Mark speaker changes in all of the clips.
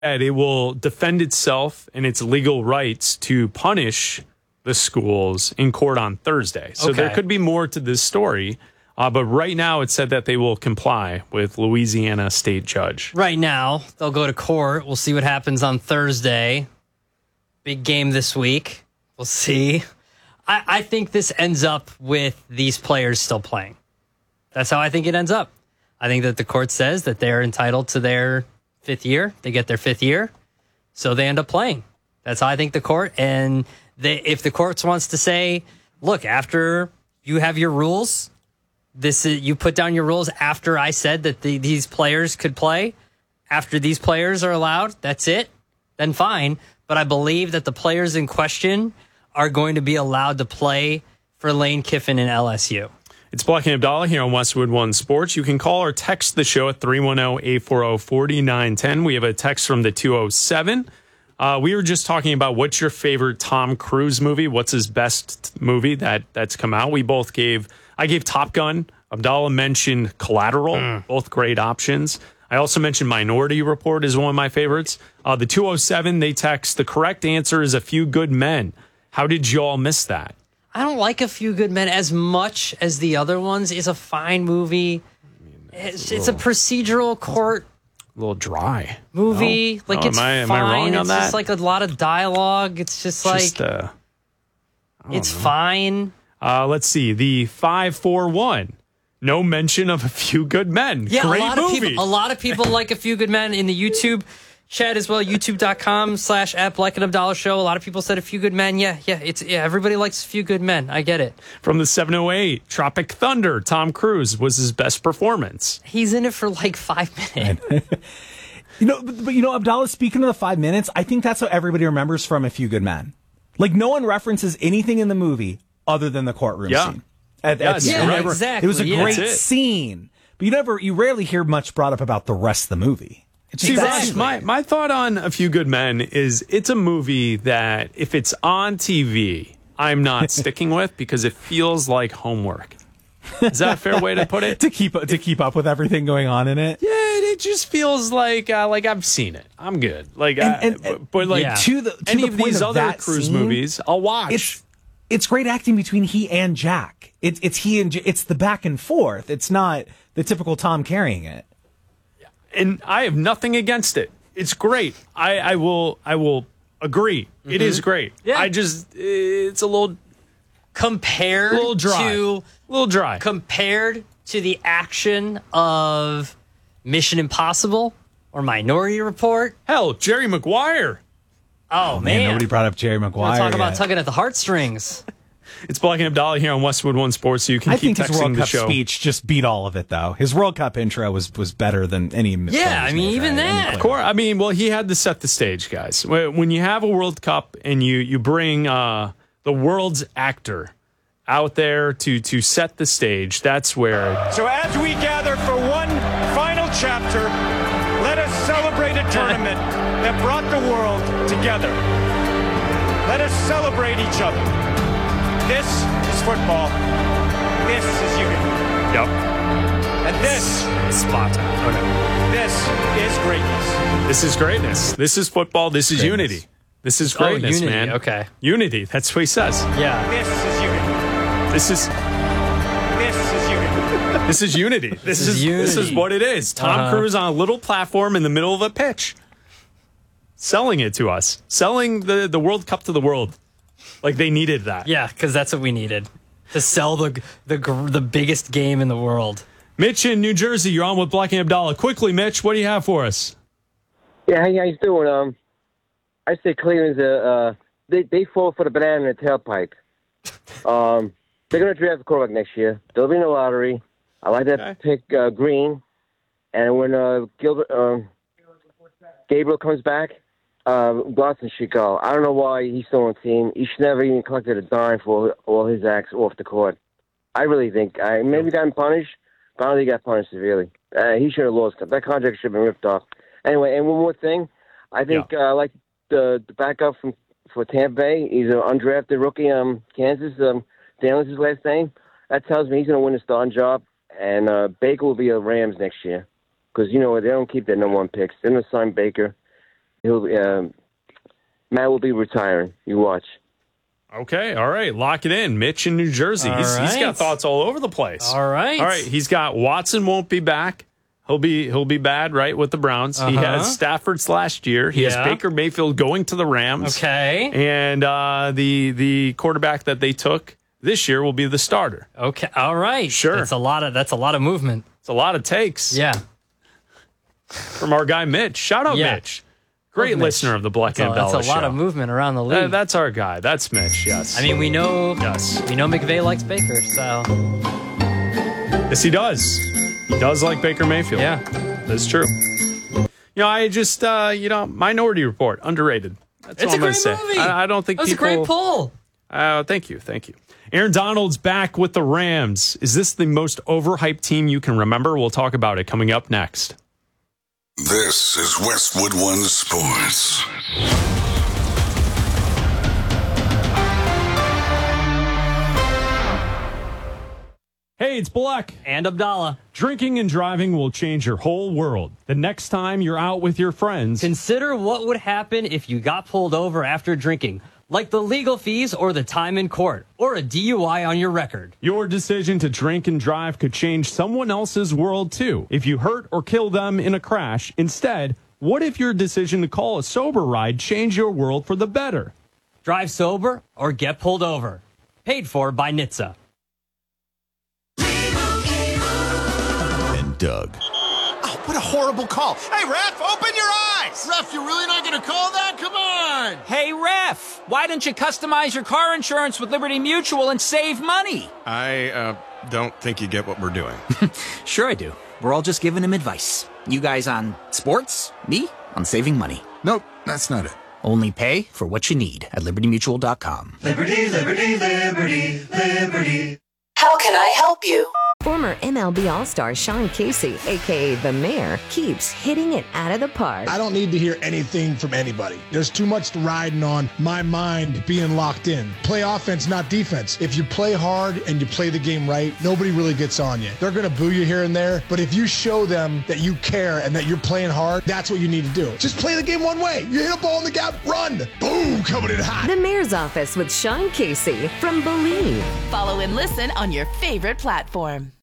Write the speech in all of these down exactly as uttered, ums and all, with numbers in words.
Speaker 1: And it will defend itself and its legal rights to punish the schools in court on Thursday. So
Speaker 2: Okay.
Speaker 1: there could be more to this story. Uh, but right now it said that they will comply with Louisiana state judge.
Speaker 2: Right now, they'll go to court. We'll see what happens on Thursday. Big game this week. We'll see. I, I think this ends up with these players still playing. That's how I think it ends up. I think that the court says that they're entitled to their fifth year. They get their fifth year, so they end up playing. That's how I think the court. And they, if the court wants to say, look, after you have your rules, this is, you put down your rules after I said that the, these players could play, after these players are allowed, that's it, then fine. But I believe that the players in question are going to be allowed to play for Lane Kiffin and L S U.
Speaker 1: It's Black and Abdallah here on Westwood One Sports. You can call or text the show at three one zero, eight four zero, four nine one zero. We have a text from the two oh seven. Uh, we were just talking about what's your favorite Tom Cruise movie? What's his best movie that that's come out? We both gave, I gave Top Gun. Abdallah mentioned Collateral, mm. both great options. I also mentioned Minority Report is one of my favorites. Uh, the two oh seven, they text, the correct answer is A Few Good Men. How did you all miss that?
Speaker 2: I don't like A Few Good Men as much as the other ones. It's a fine movie. I mean, it's, a little, it's a procedural court
Speaker 1: a little dry
Speaker 2: movie.
Speaker 1: No?
Speaker 2: Like
Speaker 1: no,
Speaker 2: it's
Speaker 1: am I,
Speaker 2: fine.
Speaker 1: Am I wrong on
Speaker 2: it's
Speaker 1: that?
Speaker 2: just like a lot of dialogue. It's just like
Speaker 1: just, uh,
Speaker 2: it's
Speaker 1: know.
Speaker 2: fine.
Speaker 1: Uh, let's see. The five four one. No mention of A Few Good Men.
Speaker 2: Yeah,
Speaker 1: Great
Speaker 2: a lot
Speaker 1: movie.
Speaker 2: of people. A lot of people like A Few Good Men in the YouTube chat as well. YouTube.com slash at Black and Abdallah Show. A lot of people said A Few Good Men. Yeah, yeah. It's yeah. Everybody likes A Few Good Men. I get it.
Speaker 1: From the seven oh eight, Tropic Thunder. Tom Cruise was his best performance.
Speaker 2: He's in it for like five minutes.
Speaker 3: you know, but, but you know, Abdallah. Speaking of the five minutes, I think that's what everybody remembers from A Few Good Men. Like no one references anything in the movie other than the courtroom
Speaker 1: yeah.
Speaker 3: scene. At,
Speaker 1: yeah,
Speaker 3: at the
Speaker 2: yeah,
Speaker 3: end.
Speaker 2: right. exactly.
Speaker 3: It was a
Speaker 2: yeah.
Speaker 3: great scene, but you never, you rarely hear much brought up about the rest of the movie. It's
Speaker 1: See,
Speaker 3: exactly.
Speaker 1: Raj, my, my thought on A Few Good Men is it's a movie that if it's on T V, I'm not sticking with because it feels like homework. Is that a fair way to put it?
Speaker 3: to keep to keep up with everything going on in it.
Speaker 1: Yeah, it just feels like uh, like I've seen it. I'm good. Like,
Speaker 3: And-
Speaker 1: uh,
Speaker 3: and-
Speaker 1: but, but like
Speaker 2: yeah.
Speaker 3: To the to
Speaker 1: any
Speaker 3: the
Speaker 1: of
Speaker 3: point
Speaker 1: these
Speaker 3: of
Speaker 1: other
Speaker 3: that
Speaker 1: cruise
Speaker 3: scene,
Speaker 1: movies, I'll watch.
Speaker 3: It's it's great acting between he and Jack. It's it's he and J- it's the back and forth. It's not the typical Tom carrying it.
Speaker 1: And I have nothing against it. It's great. I, I will I will agree. Mm-hmm. It is great.
Speaker 2: Yeah.
Speaker 1: I just it's a little
Speaker 2: compared
Speaker 1: a little dry.
Speaker 2: to
Speaker 1: a little dry.
Speaker 2: compared to the action of Mission Impossible or Minority Report.
Speaker 1: Hell, Jerry Maguire.
Speaker 2: Oh, man.
Speaker 3: Man, nobody brought up Jerry Maguire.
Speaker 2: We're talking about
Speaker 3: yet.
Speaker 2: tugging at the heartstrings.
Speaker 1: It's Black and Abdallah here on Westwood One Sports, so you can
Speaker 3: I
Speaker 1: keep
Speaker 3: think his
Speaker 1: texting
Speaker 3: World
Speaker 1: the
Speaker 3: Cup
Speaker 1: show.
Speaker 3: speech just beat all of it, though. His World Cup intro was was better than any.
Speaker 2: Yeah, I mean, even that.
Speaker 1: Of course, I mean, well, he had to set the stage, guys. When you have a World Cup and you you bring uh, the world's actor out there to to set the stage, that's where.
Speaker 4: So as we gather for one final chapter, let us celebrate a tournament that brought the world together. Let us celebrate each other. This is football. This is unity.
Speaker 1: Yep.
Speaker 4: And this,
Speaker 2: Spot on.
Speaker 1: Oh, no.
Speaker 4: this is greatness.
Speaker 1: This is greatness. This is football. This is
Speaker 3: Greatness.
Speaker 1: unity. This is
Speaker 2: Oh,
Speaker 1: greatness,
Speaker 2: unity,
Speaker 1: man.
Speaker 2: okay.
Speaker 1: Unity. That's what he says.
Speaker 2: Yeah.
Speaker 4: This is unity.
Speaker 1: This is
Speaker 4: This is unity.
Speaker 1: this is unity. This,
Speaker 2: is
Speaker 1: is, this is
Speaker 2: unity.
Speaker 1: what it is. Tom
Speaker 2: Uh-huh.
Speaker 1: Cruise on a little platform in the middle of a pitch, selling it to us, selling the the World Cup to the world, like they needed that.
Speaker 2: Yeah, because that's what we needed to sell the, the gr- the biggest game in the world.
Speaker 1: Mitch in New Jersey, you're on with Black and Abdallah. Quickly, Mitch, what do you have for us?
Speaker 5: Yeah, how you guys doing? Um, I say Cleveland's a uh, they they fall for the banana in the tailpipe. Um, they're gonna draft a quarterback next year. They'll be in the lottery. I like that
Speaker 1: Okay.
Speaker 5: pick, uh, Green, and when uh, Gilbert um, Gabriel comes back, uh, Watson should go. I don't know why he's still on the team. He should never even collected a dime for all his acts off the court. I really think I maybe got punished, but I don't think he got punished severely. Uh, he should have lost. That contract should have been ripped off. Anyway, and one more thing, I think uh, I like the the backup from for Tampa Bay. He's an undrafted rookie, um, Kansas. Um, Daniels his last name. That tells me he's going to win the starting job, and uh, Baker will be a Rams next year because you know they don't keep their number one picks. They're going to sign Baker. he'll um, Matt will be retiring. You watch.
Speaker 1: Okay, all right, lock it in. Mitch in New Jersey.
Speaker 2: All
Speaker 1: He's, he's
Speaker 2: right.
Speaker 1: got thoughts all over the place.
Speaker 2: All right.
Speaker 1: All right, he's got Watson won't be back. He'll be he'll be bad, right, with the Browns. He
Speaker 2: Uh-huh.
Speaker 1: has Stafford's last year. He
Speaker 2: Yeah.
Speaker 1: has Baker Mayfield going to the Rams.
Speaker 2: Okay.
Speaker 1: And uh, the the quarterback that they took this year will be the starter.
Speaker 2: Okay. All right.
Speaker 1: Sure.
Speaker 2: That's a lot of that's a lot of movement.
Speaker 1: It's a lot of takes
Speaker 2: Yeah.
Speaker 1: from our guy Mitch. Shout out
Speaker 2: Yeah.
Speaker 1: Mitch. Great
Speaker 2: Love Mitch.
Speaker 1: listener of the Black
Speaker 2: That's
Speaker 1: and
Speaker 2: a, that's
Speaker 1: Bella
Speaker 2: a lot
Speaker 1: show.
Speaker 2: of movement around the league.
Speaker 1: Uh, that's our guy. That's Mitch, yes.
Speaker 2: I mean, we know
Speaker 1: Yes.
Speaker 2: we know McVay likes Baker, so
Speaker 1: Yes, he does. He does like Baker Mayfield.
Speaker 2: yeah.
Speaker 1: That's true. You know, I just, uh, you know, Minority Report, underrated. That's
Speaker 2: It's
Speaker 1: all
Speaker 2: a
Speaker 1: I'm going
Speaker 2: great
Speaker 1: to say.
Speaker 2: movie.
Speaker 1: I, I don't think
Speaker 2: That was
Speaker 1: people.
Speaker 2: a great pull.
Speaker 1: Uh, thank you. Thank you. Aaron Donald's back with the Rams. Is this the most overhyped team you can remember? We'll talk about it coming up next.
Speaker 6: This is Westwood One Sports.
Speaker 1: Hey, it's Black.
Speaker 2: And Abdallah.
Speaker 1: Drinking and driving will change your whole world. The next time you're out with your friends,
Speaker 2: Consider what would happen if you got pulled over after drinking, like the legal fees or the time in court, or a D U I on your record.
Speaker 1: your decision to drink and drive could change someone else's world too. If you hurt or kill them in a crash, instead, what if your decision to call a sober ride changed your world for the better?
Speaker 2: Drive sober or get pulled over. Paid for by N H T S A.
Speaker 7: And Doug.
Speaker 8: Oh, what a horrible call. Hey, ref, open your eyes.
Speaker 9: Ref, you're really not going to call that? Come on.
Speaker 10: Hey, ref, why don't you customize your car insurance with Liberty Mutual and save money?
Speaker 8: I uh, don't think you get what we're doing.
Speaker 10: Sure I do. We're all just giving him advice. You guys on sports, me on saving money.
Speaker 9: Nope, that's not it.
Speaker 10: Only pay for what you need at liberty mutual dot com.
Speaker 11: Liberty, liberty, liberty, liberty.
Speaker 12: How can I help you? Former M L B All-Star Sean Casey, a k a. The Mayor, keeps hitting it out of the park.
Speaker 13: I don't need to hear anything from anybody. There's too much riding on my mind being locked in. Play offense, not defense. If you play hard and you play the game right, nobody really gets on you. They're going to boo you here and there, but if you show them that you care and that you're playing hard, that's what you need to do. Just play the game one way. You hit a ball in the gap, run. Boom, coming in hot.
Speaker 12: The Mayor's Office with Sean Casey from Believe.
Speaker 14: Follow and listen on your favorite platform.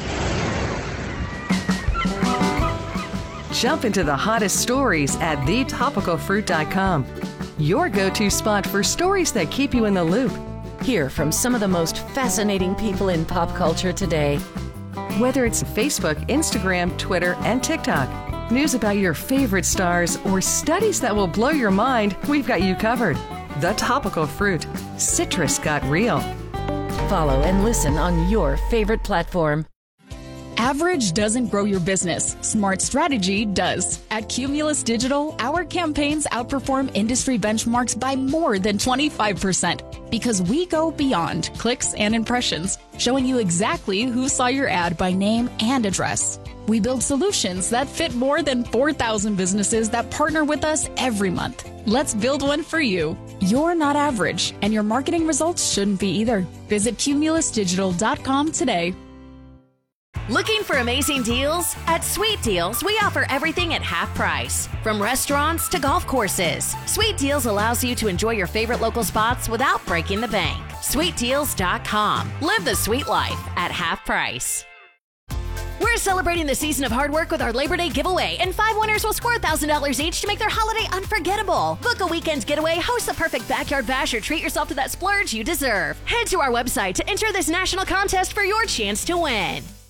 Speaker 15: Jump into the hottest stories at the topical fruit dot com. Your go-to spot for stories that keep you in the loop.
Speaker 12: Hear from some of the most fascinating people in pop culture today.
Speaker 15: Whether it's Facebook, Instagram, Twitter, and TikTok, news about your favorite stars, or studies that will blow your mind, we've got you covered. The Topical Fruit. Citrus got real.
Speaker 12: Follow and listen on your favorite platform.
Speaker 16: Average doesn't grow your business. Smart strategy does. At Cumulus Digital, our campaigns outperform industry benchmarks by more than twenty-five percent because we go beyond clicks and impressions, showing you exactly who saw your ad by name and address. We build solutions that fit more than four thousand businesses that partner with us every month. Let's build one for you. You're not average, and your marketing results shouldn't be either. Visit cumulus digital dot com today.
Speaker 14: Looking for amazing deals? At Sweet Deals, we offer everything at half price. From restaurants to golf courses, Sweet Deals allows you to enjoy your favorite local spots without breaking the bank. sweet deals dot com. Live the sweet life at half price. We're celebrating the season of hard work with our Labor Day giveaway, and five winners will score one thousand dollars each to make their holiday unforgettable. Book a weekend getaway, host the perfect backyard bash, or treat yourself to that splurge you deserve. Head to our website to enter this national contest for your chance to win.